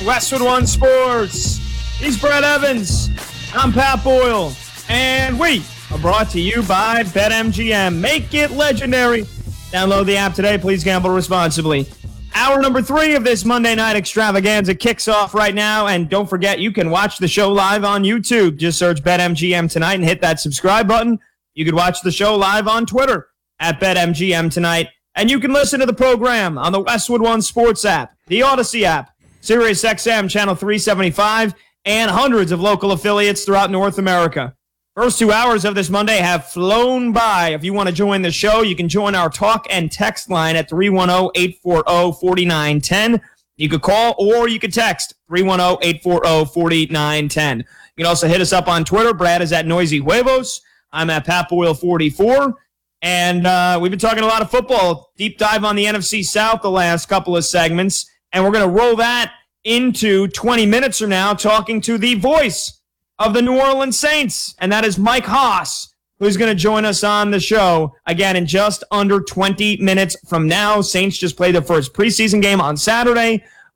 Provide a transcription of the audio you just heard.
Westwood One Sports. He's Brett Evans. I'm Pat Boyle. And we are brought to you by BetMGM. Make it legendary. Download the app today. Please gamble responsibly. Hour number 3 of this Monday night extravaganza kicks off right now. And don't forget, you can watch the show live on YouTube. Just search BetMGM tonight and hit that subscribe button. You can watch the show live on Twitter at BetMGM tonight. And you can listen to the program on the Westwood One Sports app, the Odyssey app, SiriusXM Channel 375, and hundreds of local affiliates throughout North America. First 2 hours of this Monday have flown by. If you want to join the show, you can join our talk and text line at 310-840-4910. You could call or you could text 310-840-4910. You can also hit us up on Twitter. Brad is at Noisy Huevos. I'm at Pat Boyle 44. And we've been talking a lot of football, deep dive on the NFC South the last couple of segments. And we're going to roll that into 20 minutes from now, talking to the voice of the New Orleans Saints. And that is Mike Haas, who's going to join us on the show again in just under 20 minutes from now. Saints just played their first preseason game on Saturday.